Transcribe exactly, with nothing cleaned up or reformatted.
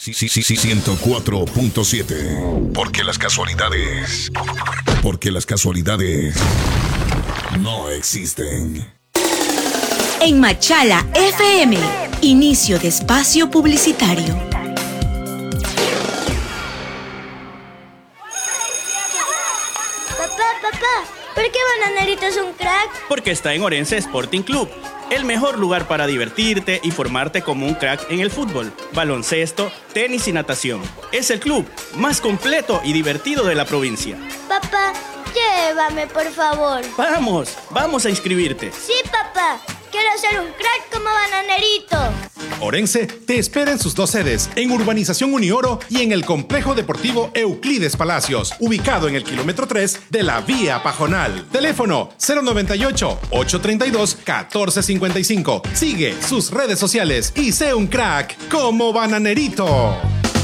Sí, sí, sí, sí, ciento cuatro punto siete. Porque las casualidades. Porque las casualidades no existen. En Machala F M, inicio de espacio publicitario. Papá, papá, ¿por qué Bananerito es un crack? Porque está en Orense Sporting Club, el mejor lugar para divertirte y formarte como un crack en el fútbol, baloncesto, tenis y natación. Es el club más completo y divertido de la provincia. Papá, llévame, por favor. Vamos, vamos a inscribirte. Sí, papá, quiero ser un crack como Bananerito. Orense te espera en sus dos sedes, en Urbanización Unioro y en el Complejo Deportivo Euclides Palacios, ubicado en el kilómetro tres de la Vía Pajonal. Teléfono cero noventa y ocho, ochocientos treinta y dos, catorce cincuenta y cinco. Sigue sus redes sociales y sé un crack como Bananerito.